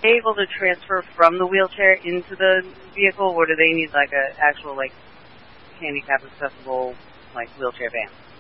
able to transfer from the wheelchair into the vehicle, or do they need like a actual like handicap accessible like wheelchair van?